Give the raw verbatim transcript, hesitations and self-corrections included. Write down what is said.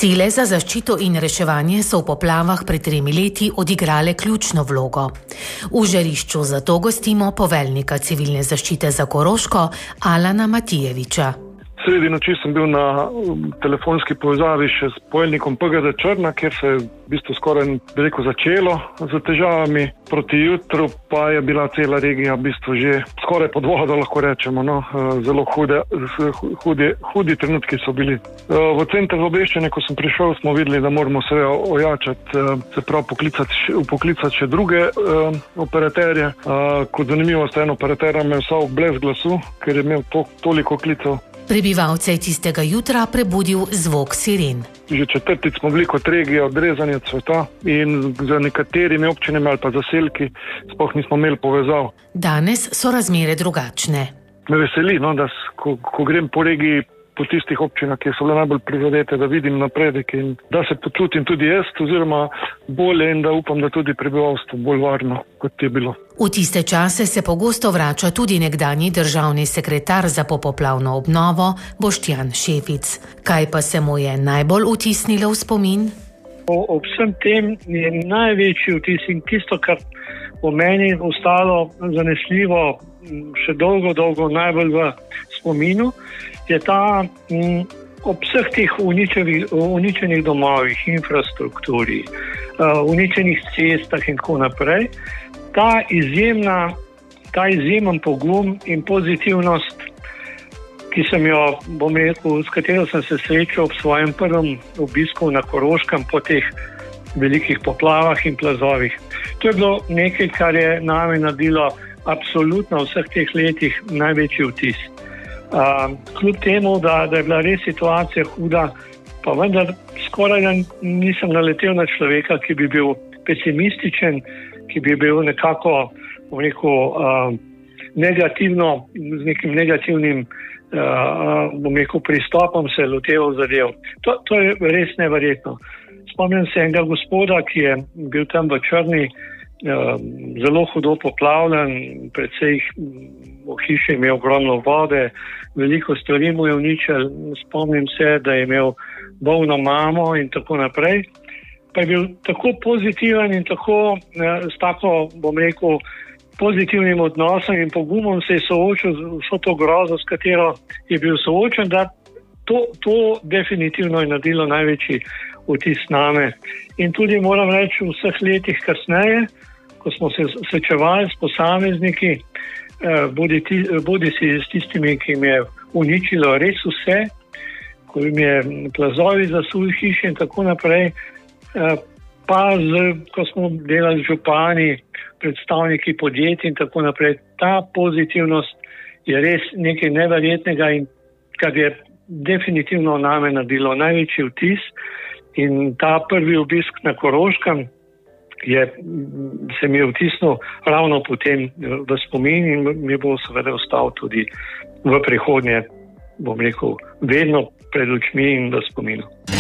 Sile za zaščito in reševanje so v poplavah pred tremi leti odigrale ključno vlogo. V žarišču zato gostimo poveljnika civilne zaščite za Koroško, Alana Matijeviča. Sredi noči sem bil na telefonski povezavi še s poveljnikom P G D Črna, kjer se je v bistvu skoraj veliko začelo z težavami. Proti jutru pa je bila cela regija v bistvu že skoraj pod vodo, lahko rečemo. No. Zelo hude, hudi, hudi trenutki so bili. V center za obveščanje, ko sem prišel, smo videli, da moramo se ojačati, se pravi poklicati, poklicati še druge uh, operaterje. Uh, kot zanimivost, en operater me je vsal brez glasu, ker je imel to, toliko klicev. Prebivalce je tistega jutra prebudil zvok siren. Že četrtič smo bili kot regija odrezanje sveta in za nekaterimi občinami ali pa zaselki sploh nismo imeli povezav. Danes so razmere drugačne. Me veseli, no, da ko, ko grem po regiji, po tistih občinah, ki so bile najbolj prizadete, da vidim napredek in da se počutim tudi jaz, oziroma bolje in da upam, da tudi prebivalstvo bolj varno, kot je bilo. V tiste čase se pogosto vrača tudi nekdanji državni sekretar za popoplavno obnovo Boštjan Šefic. Kaj pa se mu je najbolj vtisnilo v spomin? Ob vsem tem je največji vtis in tisto, kar v meni ostalo zanesljivo še dolgo, dolgo najbolj v spominu, je ta m, ob vseh teh uničenih, uničenih domovih, infrastrukturi, uh, uničenih cestah in tako naprej, ta izjemna, ta izjemen pogum in pozitivnost, ki sem jo, bom rekel, s katero sem se srečal ob svojem prvem obisku na Koroškem po teh velikih poplavah in plazovih. To je bilo nekaj, kar je name naredilo absolutno v vseh teh letih največji vtis. Uh, kljub temu, da, da je bila res situacija huda, pa vendar skoraj nisem naletel na človeka, ki bi bil pesimističen, ki bi bil nekako rekel, uh, negativno, z nekim negativnim uh, bom rekel, pristopom se loteval zadev. To, to je res neverjetno. Spomnim se enega gospoda, ki je bil tam v Črni, uh, zelo hudo poplavljen, predvsej v hiši imel ogromno vode, veliko stvari mu je uničil. Spomnim se, da je imel bolno mamo in tako naprej. Pa je bil tako pozitiven in tako eh, s tako, bom rekel, pozitivnim odnosom in pogumom se je soočil z vso to grozo, s katero je bil soočen, da to, to definitivno je naredilo največji vtis name. In tudi moram reči, v vseh letih kasneje, ko smo se srečevali s posamezniki, Bodi, ti, bodi si s tistimi, ki jim je uničilo res vse, ko jim je plazovi zasuli hiše in tako naprej, pa z, ko smo delali z župani, predstavniki podjetij in tako naprej. Ta pozitivnost je res nekaj neverjetnega in kar je definitivno name naredilo največji vtis. In ta prvi obisk na Koroškem je, se mi je vtisnil ravno potem v spomin in mi bo seveda ostal tudi v prihodnje, bom rekel, vedno pred očmi in v spominu.